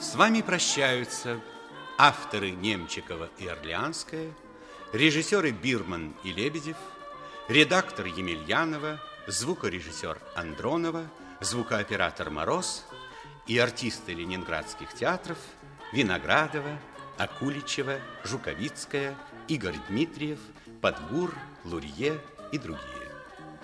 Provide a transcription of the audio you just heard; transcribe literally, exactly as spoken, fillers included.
С вами прощаются авторы Немчикова и Орлеанская, режиссеры Бирман и Лебедев, редактор Емельянова, звукорежиссер Андронова, звукооператор Мороз и артисты ленинградских театров Виноградова, Акуличева, Жуковицкая, Игорь Дмитриев, Подгур, Лурье и другие.